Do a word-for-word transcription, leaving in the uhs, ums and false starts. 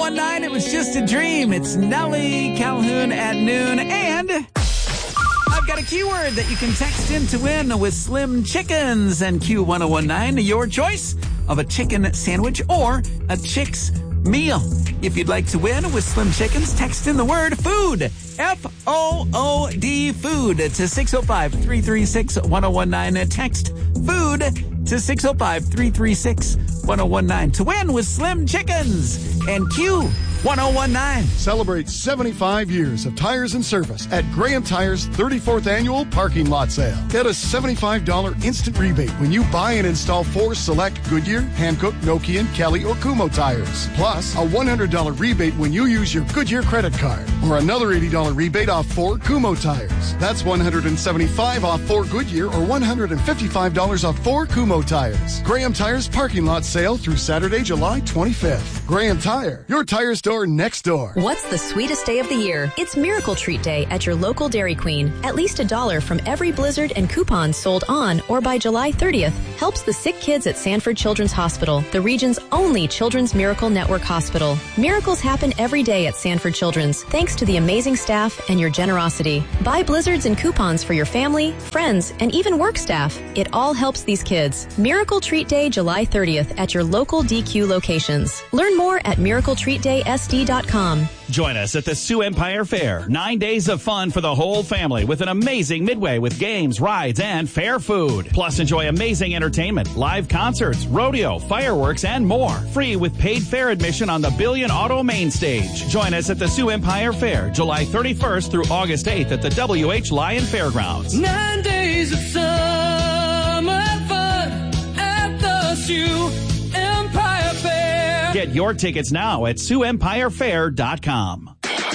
one nine, it was just a dream. It's Nellie Calhoun at noon, and I've got a keyword that you can text in to win with Slim Chickens and Q one oh one nine. Your choice of a chicken sandwich or a Chick's meal. If you'd like to win with Slim Chickens, text in the word food, F O O D, food, to six oh five, three three six, one oh one nine. Text food to six oh five, three three six, one oh one nine to win with Slim Chickens and Q one oh one nine. Celebrate seventy-five years of tires and service at Graham Tires' thirty-fourth Annual Parking Lot Sale. Get a seventy-five dollars instant rebate when you buy and install four select Goodyear, Hankook, Nokian, Kelly, or Kumho tires. Plus, a one hundred dollars rebate when you use your Goodyear credit card. Or another eighty dollars rebate off four Kumho tires. That's one hundred seventy-five dollars off four Goodyear or one hundred fifty-five dollars off four Kumho tires. Graham Tires Parking Lot Sale through Saturday, July twenty-fifth. Graham Tire, your tire store next door. What's the sweetest day of the year? It's Miracle Treat Day at your local Dairy Queen. At least a dollar from every Blizzard and coupons sold on or by July thirtieth helps the sick kids at Sanford Children's Hospital, the region's only Children's Miracle Network hospital. Miracles happen every day at Sanford Children's, thanks to the amazing staff and your generosity. Buy Blizzards and coupons for your family, friends, and even work staff. It all helps these kids. Miracle Treat Day, July thirtieth at your local D Q locations. Learn more at miracle treat day s d dot com. Join us at the Sioux Empire Fair. Nine days of fun for the whole family with an amazing midway with games, rides, and fair food. Plus, enjoy amazing entertainment, live concerts, rodeo, fireworks, and more. Free with paid fair admission on the Billion Auto Main Stage. Join us at the Sioux Empire Fair, July thirty-first through August eighth at the W H Lyon Fairgrounds. Nine days of summer fun at the Sioux Empire Fair. Get your tickets now at Sioux Empire Fair dot com.